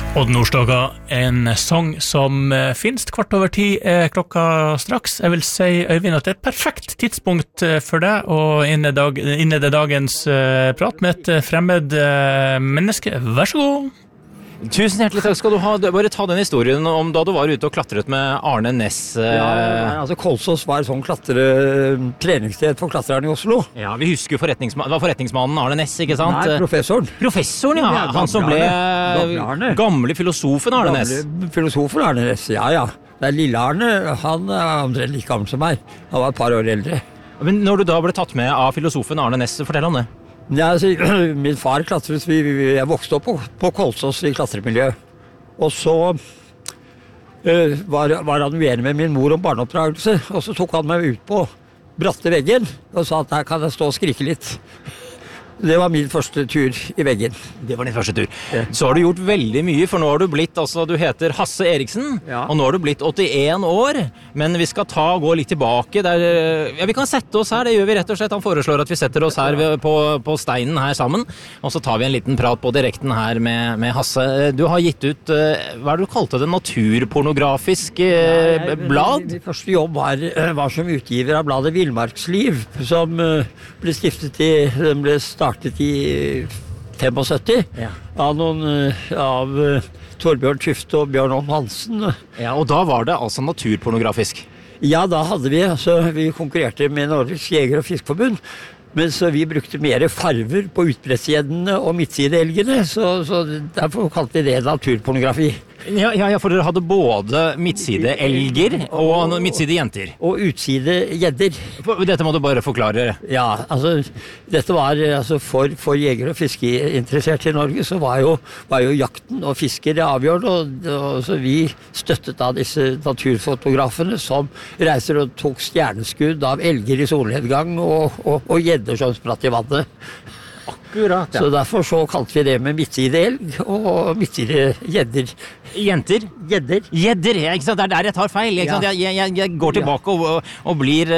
Odd Nordstoga, en sang som finnes 10:15 klokka straks. Jeg vil si, Øyvind, at det er et perfekt tidspunkt for deg å innlede dagens prat med et fremmed menneske. Vær så god. Tusen hjertelig takk skal du ha. Bare ta den historien om da du var ute og klatret med Arne Næss. Altså Kolsås var et sånn treningssted for klatrerne i Oslo. Ja, vi husker jo det var forretningsmannen Arne Næss, ikke sant? Nei, professoren. Professoren, ja. Han som ble gamle filosofen Arne Næss. Gamle filosofen Arne Næss, ja. Det er lille Arne, han er omtrent like gammel som meg. Han var et par år eldre. Men når du da ble tatt med av filosofen Arne Næss, fortell om det. Ja, altså, min far klatret, jeg vokste opp på Kolsås i klatremiljø. Og så var han uenig med min mor om barneoppdragelse, og så tok han meg ut på bratte veggen og sa at der kan jeg stå og skrike litt. Det var min første tur i veggen. Det var din første tur. Ja. Så har du gjort veldig mye, for nå har du blitt, du heter Hasse Eriksen, ja. Og nå har du blitt 81 år, men vi skal gå litt tilbake. Vi kan sette oss her, det gjør vi rett og slett. Han foreslår at vi setter oss her på steinen her sammen, og så tar vi en liten prat på direkten her med Hasse. Du har gitt ut, hva er det du kalte det, naturpornografisk blad? Min første jobb var som utgiver av bladet Villmarksliv, som ble startet i 75 av Torbjørn Tufte og Bjørn Holm Hansen. Ja, og da var det altså naturpornografisk? Ja, da hadde vi konkurrerte med Norges Jeger- og Fiskeforbund, men så vi brukte mer farver på utbrettsgjeddene og midtsideelgene, så derfor kalte vi det naturpornografi. Ja, for dere hadde både midtsideelger og midtsidejenter. Og utsidegjedder. Dette må du bare forklare. Ja, altså, dette var for jeger- og fiskeinteresserte i Norge, så var jo jakten og fisket avgjørende, og så vi støttet da disse naturfotografene som reiser og tok stjerneskudd av elger i solnedgang og gjedder som spratt i vannet. Akkurat, ja. Så derfor så kalte vi det med midtsideelg og midtsidejedder. Jenter? Jedder. Jedder, ja, ikke sant? Det er der jeg tar feil, ikke sant? Jeg går tilbake og blir...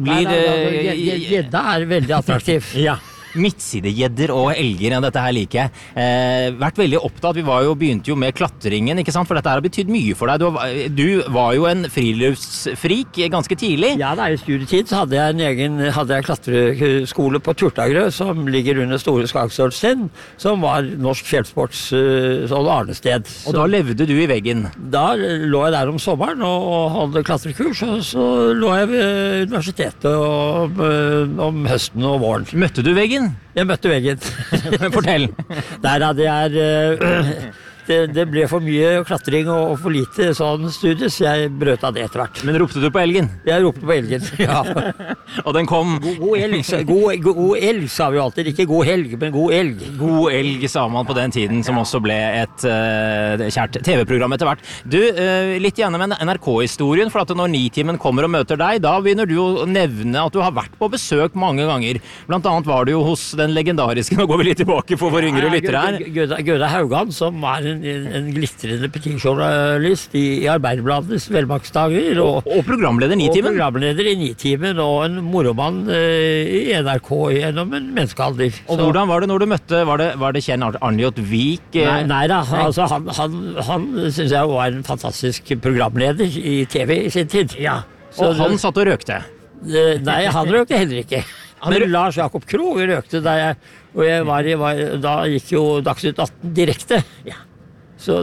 Jedda er veldig attraktiv. Ja. Midtsidejedder og elger, dette her liker jeg. Vært veldig opptatt, vi begynte jo med klatringen, ikke sant? For dette har betydd mye for deg. Du var jo en friluftsfrik ganske tidlig. Ja, da i studietid så hadde jeg klatreskole på Turtagrø, som ligger under Store Skagstølsten, som var norsk fjellsports arnested. Og da levde du i veggen? Da lå jeg der om sommeren og hadde klatrekurs, og så lå jeg ved universitetet om høsten og våren. Møtte du veggen? Jeg møtte veggen. Fortell. Der hadde jeg... Det ble for mye klatring og for lite sånn studie, så jeg brøt av det etter hvert. Men ropte du på elgen? Jeg ropte på elgen, ja. Og den kom? God elg, sa vi alltid. Ikke god helg, men god elg. God elg, sa man på den tiden, som også ble et kjært TV-program etter hvert. Du, litt gjerne med NRK-historien, for at når Nitimen kommer og møter deg, da begynner du å nevne at du har vært på besøk mange ganger. Blant annet var du jo hos den legendariske, nå går vi litt tilbake for vår yngre lyttere her. Gøda Haugan, som var en glitrende petijournalist i Arbeiderbladets velmaktsdager. Og programleder i Nitimen. Og programleder i Nitimen, og en moromann i NRK gjennom en menneskealder. Og hvordan var det når du møtte, var det Kjell Arnljot Vik? Nei da, altså han synes jeg var en fantastisk programleder i TV i sin tid. Ja. Og han satt og røkte? Nei, han røkte heller ikke. Men Lars Jakob Krog røkte da gikk jo Dagsnytt 18 direkte. Ja. Så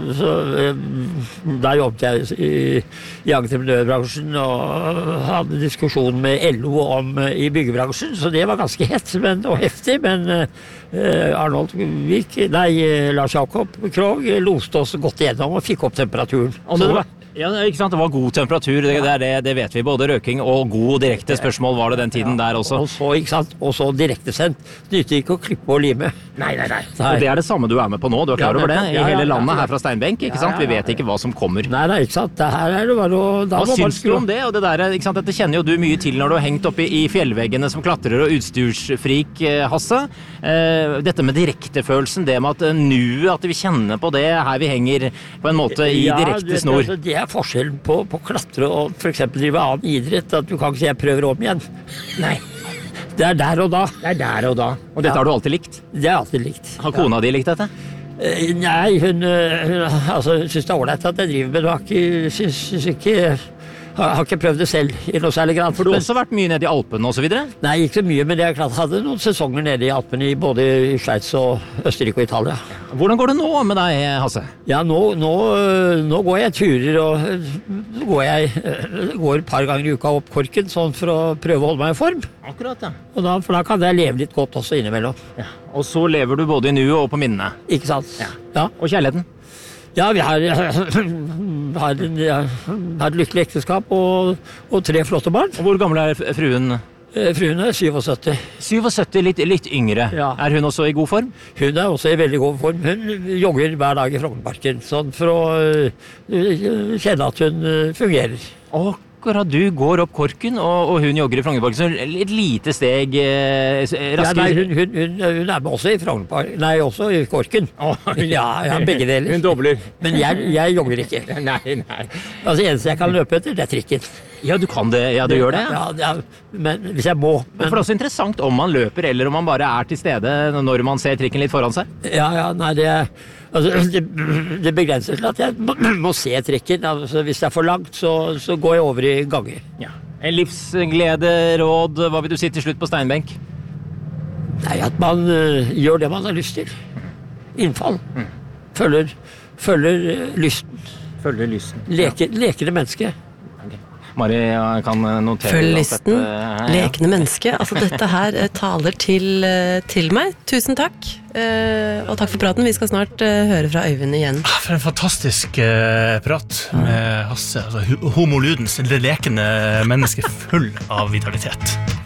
da jobbet jeg i entreprenørbransjen og hadde diskusjon med LO i byggebransjen, så det var ganske hett og heftig, men Lars Jakob Krog loste oss godt igjennom og fikk opp temperaturen. Ja, ikke sant? Det var god temperatur, det vet vi. Både røking og god direkte spørsmål var det den tiden der også. Og så direktesendt. Nytter ikke å klippe og lime. Nei. Og det er det samme du er med på nå, du er klar over det? I hele landet her fra Steinbenk, ikke sant? Vi vet ikke hva som kommer. Nei, ikke sant? Det her er det bare å... Hva syns du om det? Og det der, ikke sant? Dette kjenner jo du mye til når du har hengt oppe i fjellveggene som klatrer og utstyrsfrik, Hasse. Dette med direktefølelsen, det med at vi kjenner på det her vi henger på en måte i direkte snor. Det er forskjellen på klatre og for eksempel drive annen idrett, at du kan ikke si jeg prøver om igjen. Nei. Det er der og da. Og dette har du alltid likt? Det har jeg alltid likt. Har kona di likt dette? Nei, hun altså, synes det ålreit at jeg driver med det. Har ikke prøvd det selv i noe særlig grad. For du har også vært mye nede i Alpene og så videre? Nei, ikke så mye, men jeg hadde noen sesonger nede i Alpene, både i Schweiz og Østerrike og Italia. Hvordan går det nå med deg, Hasse? Ja, nå går jeg turer, og går et par ganger i uka opp Korken, sånn for å prøve å holde meg i form. Akkurat, ja. For da kan jeg leve litt godt også innimellom. Ja. Og så lever du både i nuet og på minnene. Ikke sant? Ja. Og kjærligheten? Ja, vi har et lykkelig ekteskap og 3 flotte barn. Og hvor gammel er fruen? Fruen er 77. 77, litt yngre. Ja. Er hun også i god form? Hun er også i veldig god form. Hun jogger hver dag i Frognerparken, sånn for å kjenne at hun fungerer. Akkurat, du går opp Korken, og hun jogger i Frognerparken, så et lite steg raskere. Ja, nei, hun er med også i Frognerparken, nei, også i Korken. Ja, begge deler. Hun dobler. Men jeg jogger ikke. Nei. Altså, eneste jeg kan løpe etter, det er trikken. Ja, du kan det. Ja, du gjør det. Ja, men hvis jeg må. For det er også interessant om man løper, eller om man bare er til stede når man ser trikken litt foran seg. Ja, nei, det begrenser til at jeg må se trikken. Altså, hvis det er for langt, så går jeg over i ganger. Ja. En livsglede, råd, hva vil du si til slutt på steinbenk? Nei, at man gjør det man har lyst til. Innfall. Følger lysten. Følger lysten. Lekende menneske. Mari, jeg kan notere. Følg listen, lekende menneske. Altså, dette her taler til meg. Tusen takk. Og takk for praten. Vi skal snart høre fra Øyvind igjen. For en fantastisk prat med Hasse. Altså, homo ludens, det lekende menneske full av vitalitet.